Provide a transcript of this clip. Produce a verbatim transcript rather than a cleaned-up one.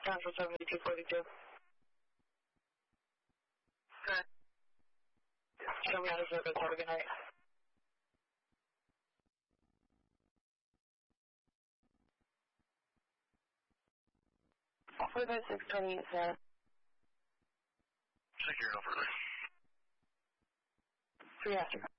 Central seventy-two forty-two. Good. Show me how to service. Have a good night. forty-five six twenty-eight, sir. Secure, no further. Three after.